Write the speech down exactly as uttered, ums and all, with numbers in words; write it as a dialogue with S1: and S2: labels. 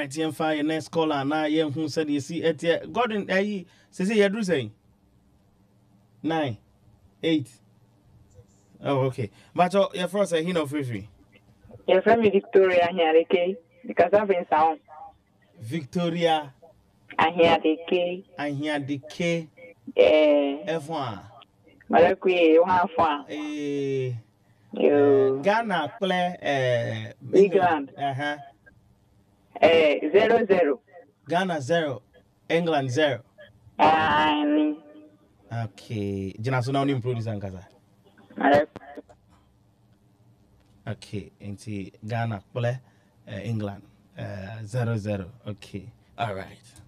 S1: right, yen fire next caller na yen who said you see it Gordon eh say say you do say nine eight. Oh okay. But uh, your first say he no free free.
S2: Your friend Victoria here okay because I've been sound.
S1: Victoria
S2: I hear the K.
S1: I hear the K
S2: Eh,
S1: F one.
S2: Malakwe one fan.
S1: Eh
S2: You
S1: Ghana play eh England.
S2: England.
S1: Uh-huh.
S2: Eh, zero zero.
S1: Ghana zero, England zero.
S2: And
S1: Okay. Jina so now ni producer nkasa.
S2: Malakwe.
S1: Okay, into Ghana play uh, England uh, zero zero. Okay, all right.